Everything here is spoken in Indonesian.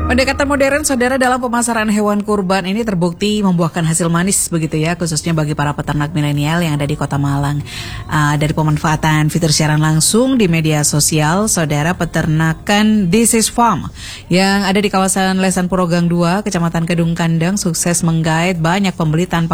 Pendekatan modern, saudara, dalam pemasaran hewan kurban ini terbukti membuahkan hasil manis begitu ya, khususnya bagi para peternak milenial yang ada di Kota Malang. Dari pemanfaatan fitur siaran langsung di media sosial, saudara, peternakan This is Farm yang ada di kawasan Lesan Puro Gang 2, Kecamatan Kedung Kandang, sukses menggait banyak pembeli tanpa